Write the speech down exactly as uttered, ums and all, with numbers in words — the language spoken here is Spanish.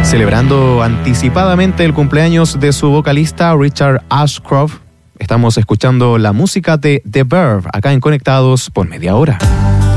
Celebrando anticipadamente el cumpleaños de su vocalista Richard Ashcroft, estamos escuchando la música de The Verve acá en Conectados por media hora.